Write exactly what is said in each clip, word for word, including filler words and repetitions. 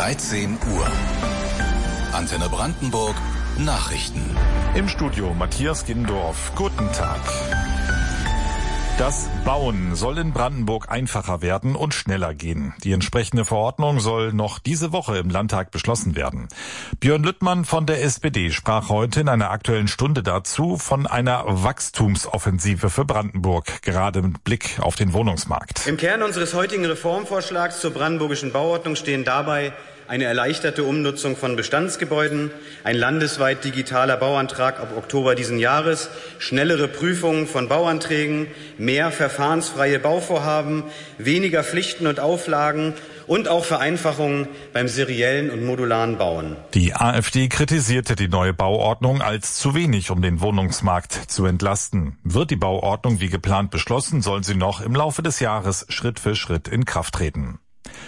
dreizehn Uhr. Antenne Brandenburg Nachrichten. Im Studio Matthias Gindorf. Guten Tag. Das Bauen soll in Brandenburg einfacher werden und schneller gehen. Die entsprechende Verordnung soll noch diese Woche im Landtag beschlossen werden. Björn Lüttmann von der S P D sprach heute in einer Aktuellen Stunde dazu von einer Wachstumsoffensive für Brandenburg, gerade mit Blick auf den Wohnungsmarkt. Im Kern unseres heutigen Reformvorschlags zur brandenburgischen Bauordnung stehen dabei eine erleichterte Umnutzung von Bestandsgebäuden, ein landesweit digitaler Bauantrag ab Oktober diesen Jahres, schnellere Prüfungen von Bauanträgen, mehr verfahrensfreie Bauvorhaben, weniger Pflichten und Auflagen und auch Vereinfachungen beim seriellen und modularen Bauen. Die AfD kritisierte die neue Bauordnung als zu wenig, um den Wohnungsmarkt zu entlasten. Wird die Bauordnung wie geplant beschlossen, soll sie noch im Laufe des Jahres Schritt für Schritt in Kraft treten.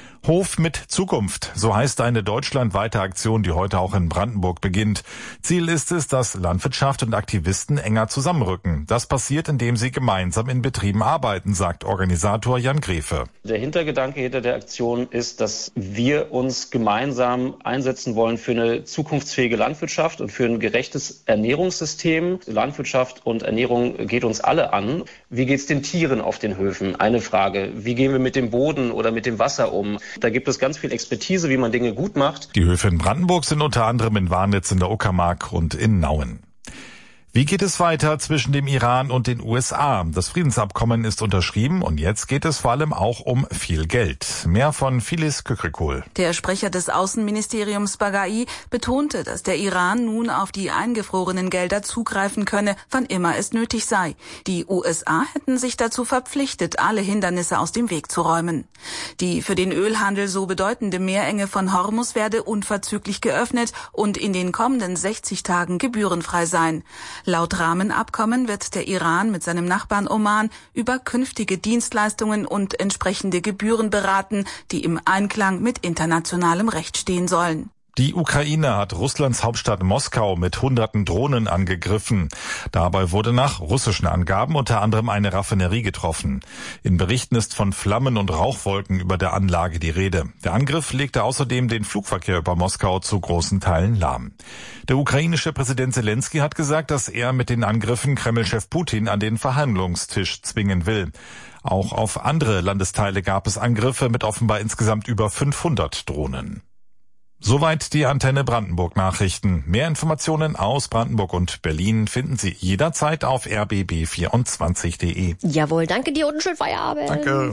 Hof mit Zukunft, so heißt eine deutschlandweite Aktion, die heute auch in Brandenburg beginnt. Ziel ist es, dass Landwirtschaft und Aktivisten enger zusammenrücken. Das passiert, indem sie gemeinsam in Betrieben arbeiten, sagt Organisator Jan Grefe. Der Hintergedanke hinter der Aktion ist, dass wir uns gemeinsam einsetzen wollen für eine zukunftsfähige Landwirtschaft und für ein gerechtes Ernährungssystem. Landwirtschaft und Ernährung geht uns alle an. Wie geht es den Tieren auf den Höfen? Eine Frage. Wie gehen wir mit dem Boden oder mit dem Wasser um? Da gibt es ganz viel Expertise, wie man Dinge gut macht. Die Höfe in Brandenburg sind unter anderem in Warnitz in der Uckermark und in Nauen. Wie geht es weiter zwischen dem Iran und den U S A? Das Friedensabkommen ist unterschrieben und jetzt geht es vor allem auch um viel Geld. Mehr von Phyllis Kükrikol. Der Sprecher des Außenministeriums Bagai betonte, dass der Iran nun auf die eingefrorenen Gelder zugreifen könne, wann immer es nötig sei. Die U S A hätten sich dazu verpflichtet, alle Hindernisse aus dem Weg zu räumen. Die für den Ölhandel so bedeutende Meerenge von Hormuz werde unverzüglich geöffnet und in den kommenden sechzig Tagen gebührenfrei sein. Laut Rahmenabkommen wird der Iran mit seinem Nachbarn Oman über künftige Dienstleistungen und entsprechende Gebühren beraten, die im Einklang mit internationalem Recht stehen sollen. Die Ukraine hat Russlands Hauptstadt Moskau mit hunderten Drohnen angegriffen. Dabei wurde nach russischen Angaben unter anderem eine Raffinerie getroffen. In Berichten ist von Flammen und Rauchwolken über der Anlage die Rede. Der Angriff legte außerdem den Flugverkehr über Moskau zu großen Teilen lahm. Der ukrainische Präsident Zelensky hat gesagt, dass er mit den Angriffen Kreml-Chef Putin an den Verhandlungstisch zwingen will. Auch auf andere Landesteile gab es Angriffe mit offenbar insgesamt über fünfhundert Drohnen. Soweit die Antenne Brandenburg Nachrichten. Mehr Informationen aus Brandenburg und Berlin finden Sie jederzeit auf r b b vierundzwanzig punkt de. Jawohl, danke dir und einen schönen Feierabend. Danke.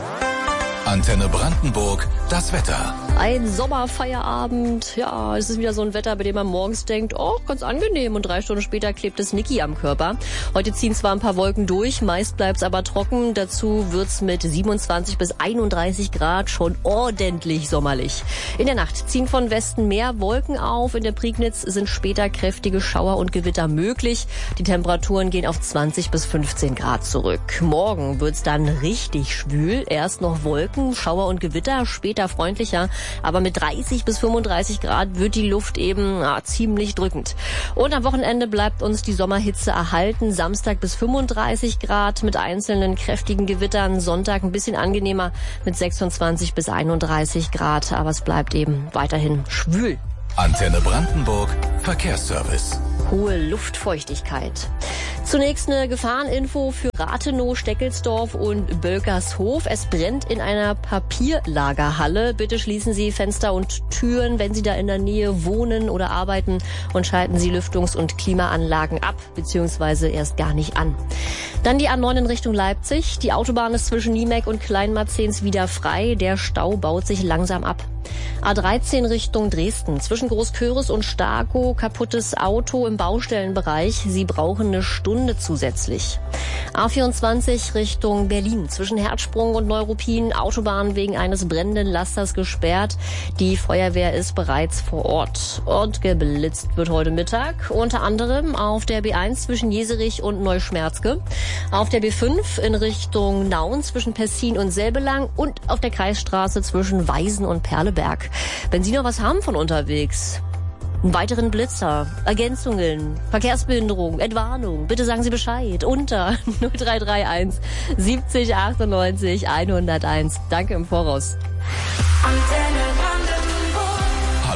Antenne Brandenburg, das Wetter. Ein Sommerfeierabend. Ja, es ist wieder so ein Wetter, bei dem man morgens denkt, oh, ganz angenehm. Und drei Stunden später klebt es Niki am Körper. Heute ziehen zwar ein paar Wolken durch, meist bleibt's aber trocken. Dazu wird's mit siebenundzwanzig bis einunddreißig Grad schon ordentlich sommerlich. In der Nacht ziehen von Westen mehr Wolken auf. In der Prignitz sind später kräftige Schauer und Gewitter möglich. Die Temperaturen gehen auf zwanzig bis fünfzehn Grad zurück. Morgen wird's dann richtig schwül. Erst noch Wolken, Schauer und Gewitter, später freundlicher. Aber mit dreißig bis fünfunddreißig Grad wird die Luft eben ja, ziemlich drückend. Und am Wochenende bleibt uns die Sommerhitze erhalten. Samstag bis fünfunddreißig Grad mit einzelnen kräftigen Gewittern. Sonntag ein bisschen angenehmer mit sechsundzwanzig bis einunddreißig Grad. Aber es bleibt eben weiterhin schwül. Antenne Brandenburg, Verkehrsservice. Hohe Luftfeuchtigkeit. Zunächst eine Gefahreninfo für Rathenow, Steckelsdorf und Bölkershof. Es brennt in einer Papierlagerhalle. Bitte schließen Sie Fenster und Türen, wenn Sie da in der Nähe wohnen oder arbeiten, und schalten Sie Lüftungs- und Klimaanlagen ab bzw. erst gar nicht an. Dann die A neun in Richtung Leipzig. Die Autobahn ist zwischen Niemek und Kleinmarzens wieder frei. Der Stau baut sich langsam ab. A dreizehn Richtung Dresden. Zwischen Großköris und Starkow kaputtes Auto im Baustellenbereich. Sie brauchen eine Stunde zusätzlich. A vierundzwanzig Richtung Berlin. Zwischen Herzsprung und Neuruppin. Autobahn wegen eines brennenden Lasters gesperrt. Die Feuerwehr ist bereits vor Ort. Und geblitzt wird heute Mittag. Unter anderem auf der B eins zwischen Jeserich und Neuschmerzke. Auf der B fünf in Richtung Nauen zwischen Pessin und Selbelang. Und auf der Kreisstraße zwischen Weisen und Perleberg. Wenn Sie noch was haben von unterwegs, einen weiteren Blitzer, Ergänzungen, Verkehrsbehinderung, Entwarnung, bitte sagen Sie Bescheid unter null drei drei eins siebzig achtundneunzig hunderteins. Danke im Voraus. Antenne Brandenburg.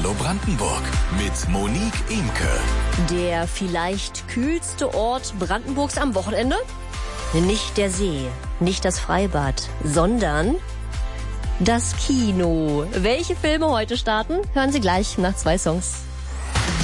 Hallo Brandenburg mit Monique Imke. Der vielleicht kühlste Ort Brandenburgs am Wochenende? Nicht der See, nicht das Freibad, sondern das Kino. Welche Filme heute starten? Hören Sie gleich nach zwei Songs.